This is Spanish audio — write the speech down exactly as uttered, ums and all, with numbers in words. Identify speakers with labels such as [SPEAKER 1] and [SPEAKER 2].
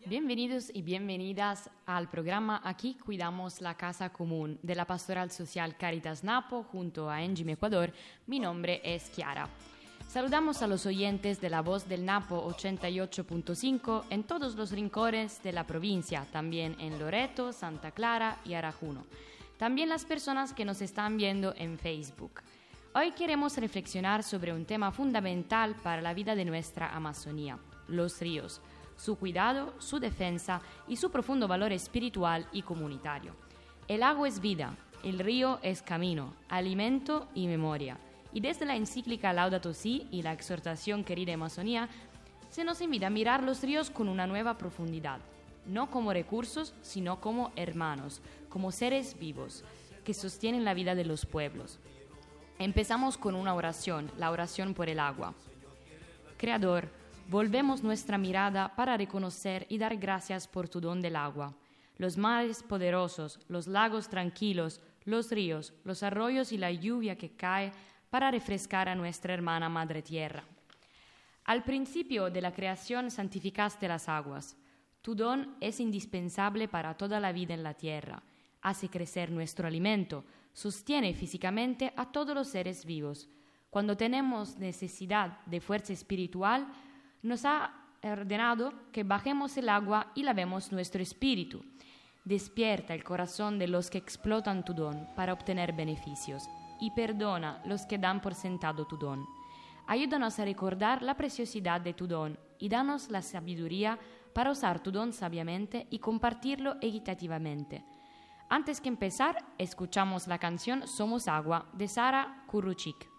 [SPEAKER 1] Bienvenidos y bienvenidas al programa Aquí Cuidamos la Casa Común de la Pastoral Social Caritas Napo junto a Engime Ecuador. Mi nombre es Chiara. Saludamos a los oyentes de La Voz del Napo ochenta y ocho punto cinco en todos los rincones de la provincia, también en Loreto, Santa Clara y Arajuno. También las personas que nos están viendo en Facebook. Hoy queremos reflexionar sobre un tema fundamental para la vida de nuestra Amazonía, los ríos, su cuidado, su defensa y su profundo valor espiritual y comunitario. El agua es vida, el río es camino, alimento y memoria. Y desde la encíclica Laudato Si y la exhortación Querida Amazonía, se nos invita a mirar los ríos con una nueva profundidad, no como recursos, sino como hermanos, como seres vivos, que sostienen la vida de los pueblos. Empezamos con una oración, la oración por el agua. Creador, volvemos nuestra mirada para reconocer y dar gracias por tu don del agua. Los mares poderosos, los lagos tranquilos, los ríos, los arroyos y la lluvia que cae para refrescar a nuestra hermana Madre Tierra. Al principio de la creación santificaste las aguas. Tu don es indispensable para toda la vida en la tierra. Hace crecer nuestro alimento, sostiene físicamente a todos los seres vivos. Cuando tenemos necesidad de fuerza espiritual, nos ha ordenado que bajemos el agua y lavemos nuestro espíritu. Despierta el corazón de los que explotan tu don para obtener beneficios y perdona los que dan por sentado tu don. Ayúdanos a recordar la preciosidad de tu don y danos la sabiduría para usar tu don sabiamente y compartirlo equitativamente. Antes que empezar, escuchamos la canción Somos Agua de Sara Kuruchik.